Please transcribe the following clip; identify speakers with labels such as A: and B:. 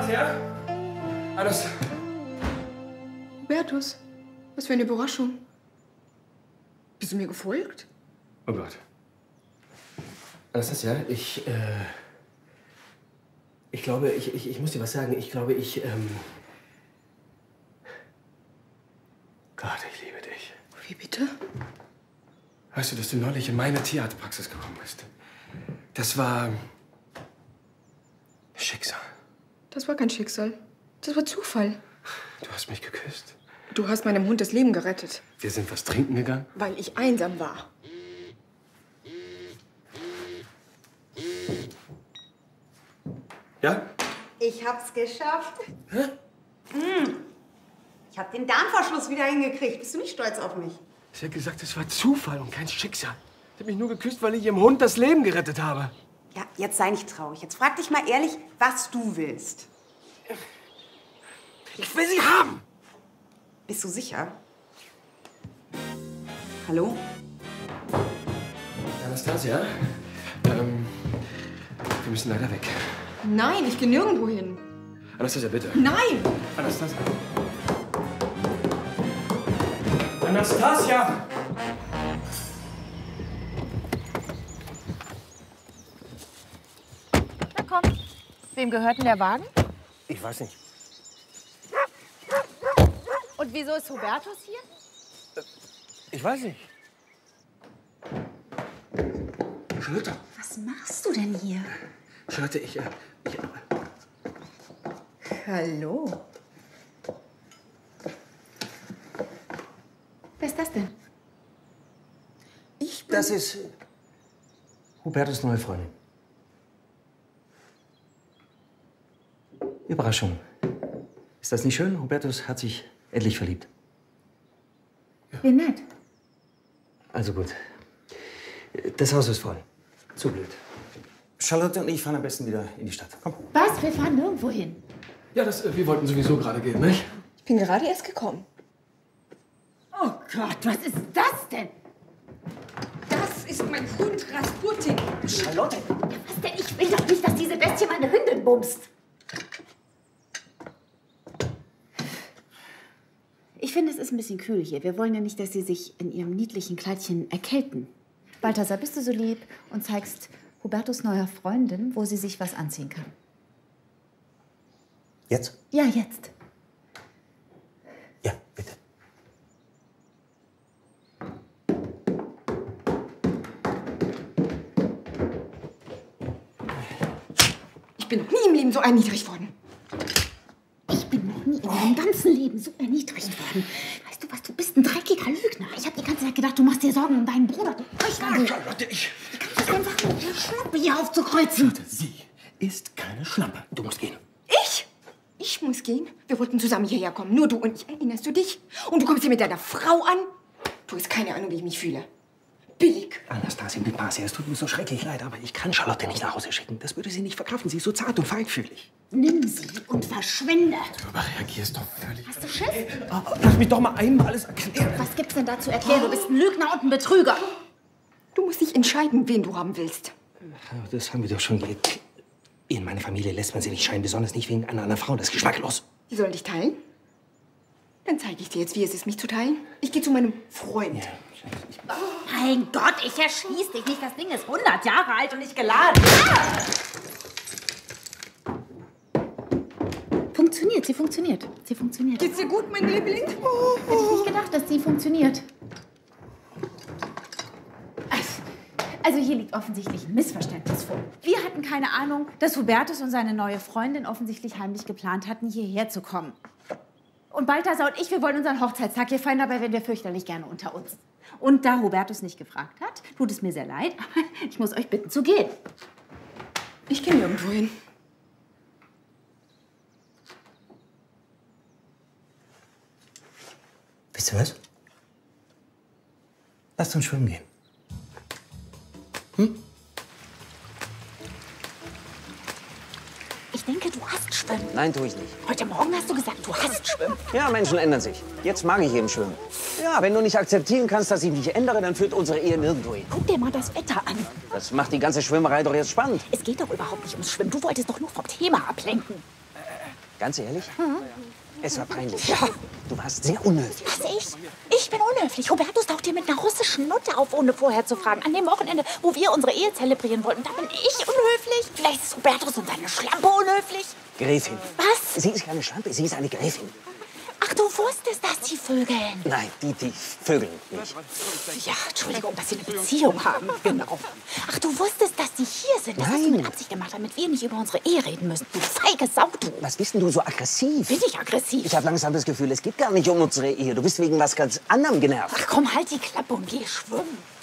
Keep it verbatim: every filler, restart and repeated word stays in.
A: Anastasia? Anas...
B: Hubertus, was für eine Überraschung. Bist du mir gefolgt?
A: Oh Gott. Anastasia, ich, äh... Ich glaube, ich, ich, ich muss dir was sagen. Ich glaube, ich, ähm... Gott, ich liebe dich.
B: Wie bitte?
A: Weißt du, dass du neulich in meine Tierarztpraxis gekommen bist? Das war... Schicksal.
B: Das war kein Schicksal. Das war Zufall.
A: Du hast mich geküsst.
B: Du hast meinem Hund das Leben gerettet.
A: Wir sind was trinken gegangen.
B: Weil ich einsam war.
A: Ja?
C: Ich hab's geschafft.
A: Hä?
C: Mm. Ich hab den Darmverschluss wieder hingekriegt. Bist du nicht stolz auf mich?
A: Ich hätte gesagt, es war Zufall und kein Schicksal. Ich habe mich nur geküsst, weil ich ihrem Hund das Leben gerettet habe.
C: Ja, jetzt sei nicht traurig. Jetzt frag dich mal ehrlich, was du willst.
A: Ich will sie haben!
C: Bist du sicher? Hallo?
A: Anastasia, ähm, wir müssen leider weg.
B: Nein, ich gehe nirgendwo hin.
A: Anastasia, bitte.
B: Nein!
A: Anastasia. Anastasia!
D: Na komm, wem gehört denn der Wagen?
A: Ich weiß nicht.
D: Und wieso ist Hubertus hier?
A: Ich weiß nicht. Charlotte.
C: Was machst du denn hier?
A: Charlotte, ich, äh, ich...
C: Hallo?
D: Wer ist das denn?
C: Ich bin...
E: Das ist Hubertus' neue Freundin. Überraschung. Ist das nicht schön? Hubertus hat sich endlich verliebt.
D: Ja. Wie nett.
E: Also gut. Das Haus ist voll. Zu blöd. Charlotte und ich fahren am besten wieder in die Stadt. Komm.
D: Was? Wir fahren nirgendwo hin.
A: Ja, das, äh, wir wollten sowieso gerade gehen, nicht?
B: Ich bin gerade erst gekommen.
D: Oh Gott, was ist das denn?
B: Das ist mein Hund Rasputin.
E: Charlotte!
D: Ja, was denn? Ich will doch nicht, dass diese Bestie meine Hündin bumst. Ich finde, es ist ein bisschen kühl hier. Wir wollen ja nicht, dass Sie sich in Ihrem niedlichen Kleidchen erkälten. Balthasar, bist du so lieb und zeigst Hubertus' neuer Freundin, wo sie sich was anziehen kann?
E: Jetzt?
D: Ja, jetzt.
E: Ja, bitte.
B: Ich bin noch nie im Leben so erniedrigt worden.
D: Ich bin noch nie in meinem ganzen Leben so erniedrigt worden. Weißt du was, du bist ein dreckiger Lügner. Ich habe die ganze Zeit gedacht, du machst dir Sorgen um deinen Bruder. Du Heuchler.
A: Charlotte, ich...
D: Wie kannst du es denn wagen, mit der Schnappe hier aufzukreuzen?
A: Sie ist keine Schlampe. Du musst gehen.
B: Ich? Ich muss gehen? Wir wollten zusammen hierher kommen. Nur du und ich. Erinnerst du dich? Und du kommst hier mit deiner Frau an? Du hast keine Ahnung, wie ich mich fühle. Billig.
E: Anastasia, mit Marcia, es tut mir so schrecklich leid, aber ich kann Charlotte nicht nach Hause schicken. Das würde sie nicht verkraften. Sie ist so zart und feinfühlig.
D: Nimm sie und verschwinde.
A: Du überreagierst doch völlig...
D: Hast du Schiss?
A: Oh, lass mich doch mal einmal alles erklären.
D: Was gibt's denn da zu erklären? Du bist ein Lügner und ein Betrüger.
B: Du musst dich entscheiden, wen du haben willst.
E: Das haben wir doch schon geklärt. In meiner Familie lässt man sie nicht scheinen, besonders nicht wegen einer anderen Frau. Das ist geschmacklos.
B: Die sollen dich teilen? Dann zeige ich dir jetzt, wie es ist, mich zu teilen. Ich gehe zu meinem Freund.
E: Ja.
D: Mein Gott, ich erschieß dich nicht. Das Ding ist hundert Jahre alt und nicht geladen. Ah! Funktioniert, sie funktioniert. Sie funktioniert.
B: Geht's dir gut, mein Liebling?
D: Hätte ich nicht gedacht, dass sie funktioniert. Also hier liegt offensichtlich ein Missverständnis vor. Wir hatten keine Ahnung, dass Hubertus und seine neue Freundin offensichtlich heimlich geplant hatten, hierher zu kommen. Und Balthasar und ich, wir wollen unseren Hochzeitstag hier feiern, dabei wären wir fürchterlich gerne unter uns. Und da Hubertus nicht gefragt hat, tut es mir sehr leid, aber ich muss euch bitten zu gehen.
B: Ich gehe nirgendwo hin.
E: Wisst ihr was? Lasst uns schwimmen gehen. Hm?
D: Ich denke, du hast Schwimmen.
F: Nein, tue ich nicht.
D: Heute Morgen hast du gesagt, du hast Schwimmen.
F: Ja, Menschen ändern sich. Jetzt mag ich eben schwimmen. Ja, wenn du nicht akzeptieren kannst, dass ich mich ändere, dann führt unsere Ehe nirgendwo hin.
D: Guck dir mal das Wetter an.
F: Das macht die ganze Schwimmerei doch jetzt spannend.
D: Es geht doch überhaupt nicht ums Schwimmen. Du wolltest doch nur vom Thema ablenken.
F: Ganz ehrlich?
G: Hm?
F: Es war peinlich.
G: Ja.
F: Du warst sehr unhöflich.
G: Was, ich? Ich bin unhöflich. Hubertus taucht hier mit einer russischen Nutte auf, ohne vorher zu fragen. An dem Wochenende, wo wir unsere Ehe zelebrieren wollten, da bin ich unhöflich. Vielleicht ist Hubertus und seine Schlampe unhöflich.
F: Gräfin.
G: Was?
F: Sie ist keine Schlampe, sie ist eine Gräfin.
G: Ach, du wusstest, dass die vögeln.
F: Nein, die, die vögeln nicht.
G: Ja, Entschuldigung, dass sie eine Beziehung haben. Genau. Ach, du wusstest, dass die hier sind. Das hast du
F: Nein.
G: mit Absicht gemacht, damit wir nicht über unsere Ehe reden müssen. Du feige Sau, du.
F: Was bist denn du so aggressiv?
G: Bin ich aggressiv?
F: Ich habe langsam das Gefühl, es geht gar nicht um unsere Ehe. Du bist wegen was ganz anderem genervt.
G: Ach komm, halt die Klappe und geh schwimmen.